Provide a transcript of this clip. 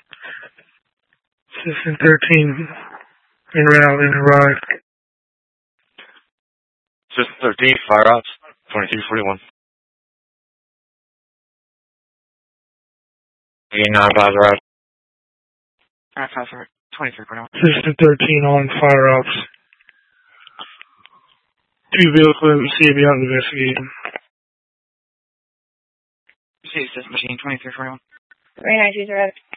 Citizen 13 en route and arrived. Citizen 13, fire ops, 2341. 89, advise arrived. Alright, 2341. Citizen 13 on fire ops. 2 vehicles at CAB out investigating. See, it's this machine, 2341. 392 arrived.